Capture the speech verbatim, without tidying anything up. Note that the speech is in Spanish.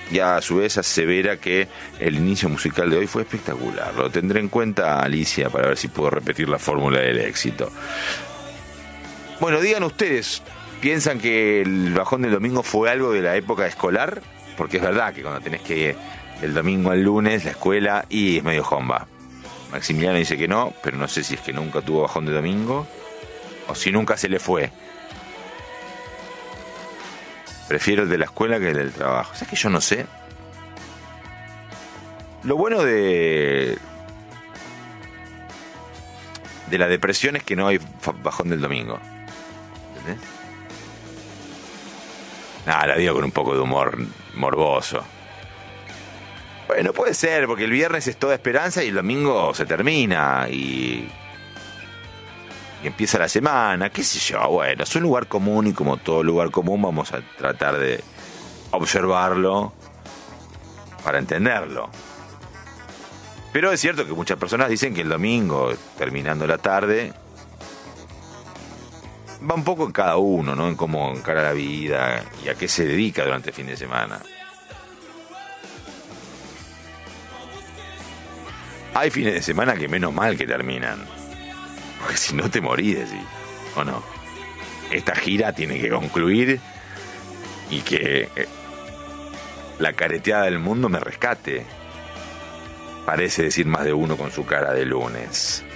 y a su vez asevera que el inicio musical de hoy fue espectacular. Lo tendré en cuenta, Alicia, para ver si puedo repetir la fórmula del éxito. Bueno, digan ustedes, ¿piensan que el bajón del domingo fue algo de la época escolar? Porque es verdad que cuando tenés que ir el domingo al lunes, la escuela, y es medio jomba. Maximiliano dice que no, pero no sé si es que nunca tuvo bajón de domingo o si nunca se le fue. Prefiero el de la escuela que el del trabajo. ¿Sabes que yo no sé? Lo bueno de de la depresión es que no hay bajón del domingo. ¿Entendés? Nada, la digo con un poco de humor morboso. Bueno, puede ser, porque el viernes es toda esperanza y el domingo se termina y, y empieza la semana, qué sé yo. Bueno, es un lugar común y como todo lugar común vamos a tratar de observarlo para entenderlo. Pero es cierto que muchas personas dicen que el domingo, terminando la tarde, va un poco en cada uno, ¿no? En cómo encara la vida y a qué se dedica durante el fin de semana. Hay fines de semana que menos mal que terminan, porque si no te morís, decís, ¿o no? Esta gira tiene que concluir y que la careteada del mundo me rescate. Parece decir más de uno con su cara de lunes.